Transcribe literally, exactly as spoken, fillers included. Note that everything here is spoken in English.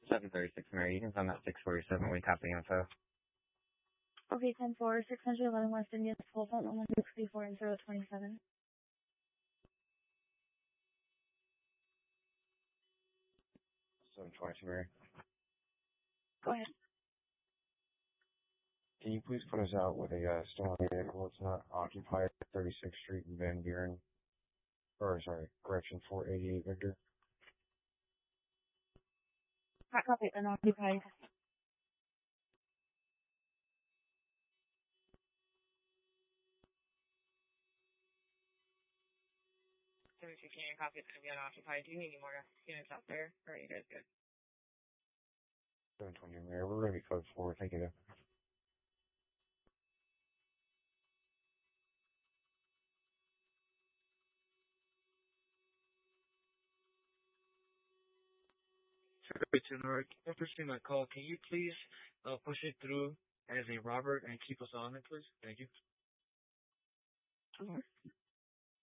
seven thirty-six, Mary. You can send that six forty-seven. We copy info. Okay, ten four, six eleven West Indian, full phone one one six four and zero twenty-seven. seven twenty, Mary. Go ahead. Can you please put us out with a uh, stolen vehicle? It's not occupied at thirty-sixth Street in Van Buren. Or, sorry, correction, four eighty-eight, Victor. Hot copy, unoccupied. seventy-two Canyon copy, it's going to be unoccupied. Do you need any more units out there? Or are you guys good? seven twenty, Mary. We're going to be code four. Thank you. Sorry to interrupt. I'm pursuing my call. Can you please uh, push it through as a Robert and keep us on it, please? Thank you. Sure.